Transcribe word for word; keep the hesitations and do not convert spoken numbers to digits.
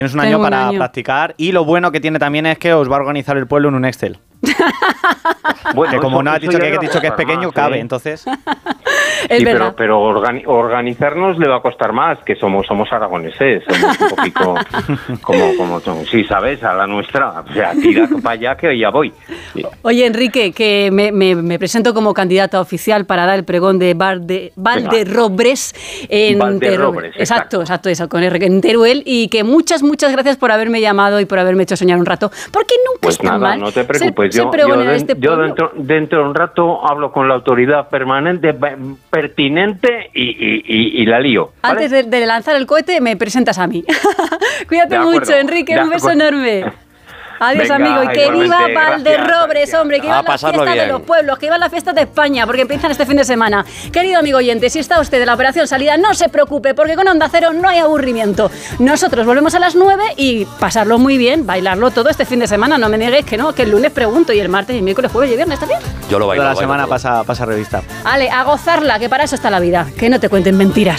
Tienes un año Tengo un para año. practicar y lo bueno que tiene también es que os va a organizar el pueblo en un Excel. Bueno, que como eso- no has eso dicho ya que, le va que a dicho que es costar pequeño, más, cabe, ¿eh? entonces... Es sí, verdad. pero, pero organi- organizarnos le va a costar más, que somos somos aragoneses, somos un poquito como, como, como, sí, ¿sabes? A la nuestra, o sea, tira para allá que ya voy. Sí. Oye, Enrique, que me, me, me presento como candidata oficial para dar el pregón de Valde, Valderrobres en Valderrobres, Teruel. Exacto, exacto. exacto, eso, con R, en Teruel. Y que muchas, muchas gracias por haberme llamado y por haberme hecho soñar un rato. Porque nunca Pues es tan nada, mal. no te preocupes, ser- yo, ser yo, pregonera de den- este yo pueblo. dentro, dentro de un rato hablo con la autoridad permanente, pe- pertinente y, y, y, y la lío. ¿vale? Antes de, de lanzar el cohete, me presentas a mí. Cuídate De acuerdo, mucho, Enrique. de Un beso acuerdo. enorme. Adiós, Venga, amigo. Y que viva igualmente, Valderrobres, gracias, hombre. Que A viva la pasarlo fiesta de bien. los pueblos, que viva la fiesta de España, porque empiezan este fin de semana. Querido amigo oyente, si está usted de la operación salida, no se preocupe, porque con Onda Cero no hay aburrimiento. Nosotros volvemos a las nueve y pasarlo muy bien, bailarlo todo este fin de semana. No me niegues que no, que el lunes pregunto y el martes, y el miércoles, jueves y viernes, ¿está bien? Yo lo bailo. Toda la lo bailo semana todo. pasa, pasa revista. Ale, a gozarla, que para eso está la vida. Que no te cuenten mentiras.